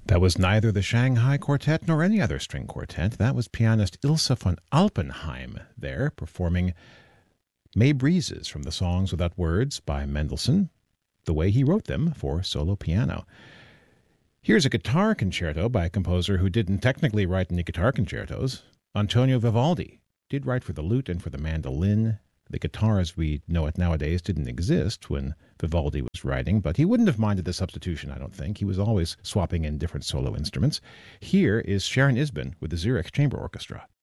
That was neither the Shanghai Quartet nor any other string quartet. That was pianist Ilse von Alpenheim there performing May Breezes from the Songs Without Words by Mendelssohn, the way he wrote them for solo piano. Here's a guitar concerto by a composer who didn't technically write any guitar concertos. Antonio Vivaldi did write for the lute and for the mandolin. The guitar as we know it nowadays didn't exist when Vivaldi was writing, but he wouldn't have minded the substitution, I don't think. He was always swapping in different solo instruments. Here is Sharon Isbin with the Zurich Chamber Orchestra.